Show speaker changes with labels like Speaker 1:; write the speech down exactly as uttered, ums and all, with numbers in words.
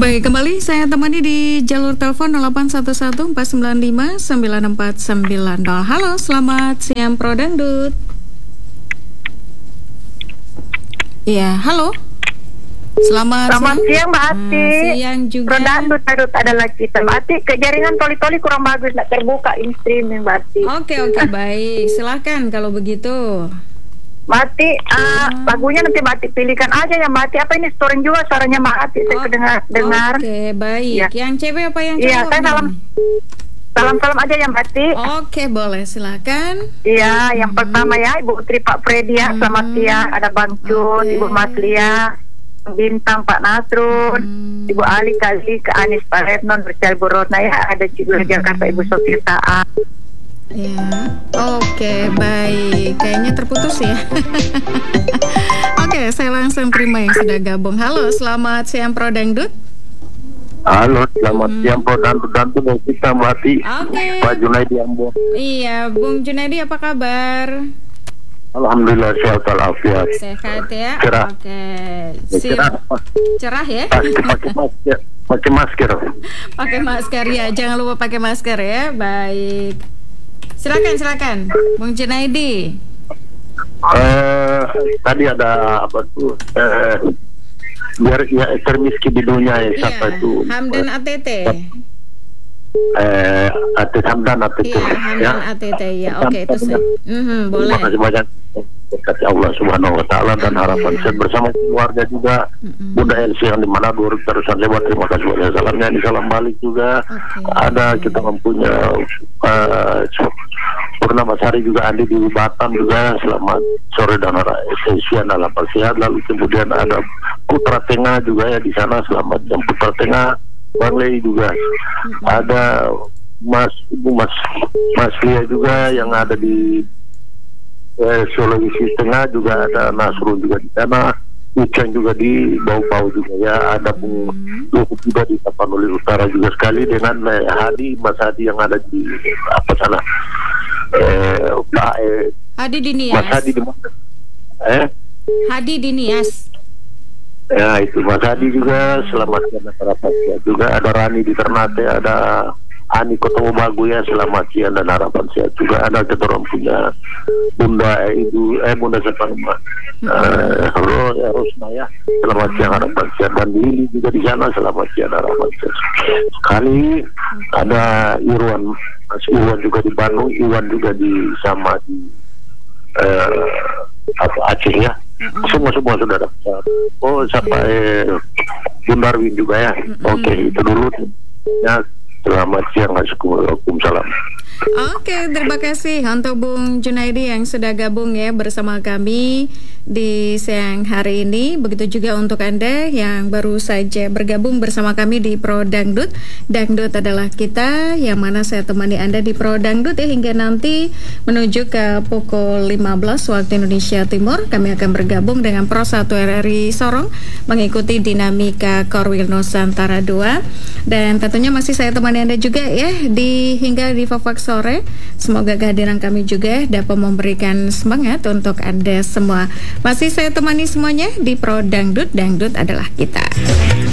Speaker 1: Baik, kembali saya temani di jalur telepon nol delapan satu satu empat sembilan lima sembilan empat sembilan nol. Halo, selamat siang Pro Dangdut. Iya, halo. Selamat,
Speaker 2: Selamat siang, siang Mbak Ati.
Speaker 1: Nah, siang juga.
Speaker 2: Pro Dangdut adalah kita, Mbak Ati. Ke jaringan toli-toli kurang bagus, tidak terbuka in streaming, Mbak Ati.
Speaker 1: Oke, oke, baik. Silahkan kalau begitu.
Speaker 2: Mbak Ati, uh, lagunya nanti Mbak Ati pilihkan aja ya Mbak Ati. Apa ini storing juga suaranya Mbak Ati? Saya oh, dengar. dengar.
Speaker 1: Oke, baik. Ya. Yang cewek apa yang cowok?
Speaker 2: Iya, saya salam. Salam-salam aja ya Mbak Ati.
Speaker 1: Oke, boleh, silakan.
Speaker 2: Iya, yang hmm. pertama ya Ibu Putri Pak Fredi ya, hmm. selamat siang. Ada Bang Cun, okay. Ibu Maslia, Bintang Pak Nasrun, hmm. Ibu Ali Kali, ke Anis Pak Retnon, Bercari Bu Rona ya, ada juga hmm. Jakarta Ibu Sofir Taat.
Speaker 1: Ya, oke, baik. Kayaknya terputus ya. Oke, saya langsung terima yang sudah gabung. Halo, selamat siang Pro Dangdut.
Speaker 3: Halo, selamat hmm. siang Pro Dangdut dan tuh kita mati.
Speaker 1: Oke.
Speaker 3: Pak Junaidi Ambon.
Speaker 1: Iya, Bung Junaidi apa kabar?
Speaker 3: Alhamdulillah sehat walafiat.
Speaker 1: Sehat ya.
Speaker 3: Cerah.
Speaker 1: Oke.
Speaker 3: Sip. Cerah.
Speaker 1: Cerah ya.
Speaker 3: Pasti pakai masker. Pakai masker.
Speaker 1: Pakai masker ya. Jangan lupa pakai masker ya. Baik. Silakan, silakan, Bung Junaidi.
Speaker 3: Uh, tadi ada apa tuh? Uh, biar ya termiskin di dunia ya, siapa itu?
Speaker 1: Hamdan A T T.
Speaker 3: Eh, Atit Hamdan A T T.
Speaker 1: Iya, Hamdan A T T ya. Oke, itu saya. Mm-hmm, boleh.
Speaker 3: Terima kasih banyak. Berkat Allah Subhanahu Wa Taala dan harapan saya bersama keluarga juga. Mm-hmm. Bunda Elsie yang di Manado terusan lewat, terima kasih banyak. Salamnya di salam balik juga. Okay. Ada kita mempunyai uh, Purnama Sari juga, Andi di Batam juga, selamat sore dan esensian dalam sehat. Lalu kemudian ada Putra Tengah juga ya di sana, selamat jam Putra Tengah. Bang Lei juga, hmm. ada Mas Ibu Mas Mas Lia juga yang ada di eh, Sulawesi Tengah, juga ada Nasrul juga di sana, Uceng juga di Bau-Bau juga ya, ada Bung Luhut juga di Tapanuli Utara juga sekali dengan eh, Hadi Mas Hadi yang ada di apa sana eh, Pak eh,
Speaker 1: Hadi Dinias.
Speaker 3: Mas Hadi di mana? Eh?
Speaker 1: Hadi Dinias.
Speaker 3: Ya itu Mas Hadi juga, selamat siang harapan siang juga. Ada Rani di Ternate, ada Ani Kota Bagu ya, selamat siang dan harapan siang juga. Ada kita orang punya Bunda eh, Ibu eh Bunda siapa nama eh, Ros, eh, Rosna ya, selamat siang harapan siang. Dan Lili juga di sana, selamat siang harapan siang. Kali ada Irwan, Mas Irwan juga di Bandung, Iwan juga di sama di eh, apa Aceh ya. Mm-hmm. Semua semua sudah dapat. Oh sampai Bundarwin juga ya. Mm-hmm. Oke okay, itu dulu ya. Selamat siang, assalamualaikum salam.
Speaker 1: Oke, terima kasih untuk Bung Junaidi yang sudah gabung ya bersama kami di siang hari ini. Begitu juga untuk Anda yang baru saja bergabung bersama kami di Pro Dangdut. Dangdut adalah kita, yang mana saya temani Anda di Pro Dangdut ya, hingga nanti menuju ke pukul lima belas waktu Indonesia Timur. Kami akan bergabung dengan Pro satu R R I Sorong mengikuti dinamika Korwil Nusantara dua. Dan tentunya masih saya temani Anda juga ya di hingga di Fafak sore. Semoga kehadiran kami juga dapat memberikan semangat untuk Anda semua. Masih saya temani semuanya di Pro Dangdut. Dangdut adalah kita.